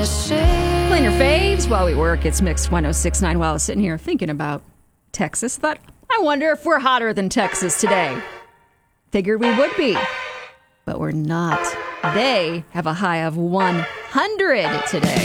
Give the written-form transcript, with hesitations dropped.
Playing your faves while we work. It's Mix 106.9. While I was sitting here thinking about Texas, thought, I wonder if we're hotter than Texas today. Figured we would be, but we're not. They have a high of 100 today.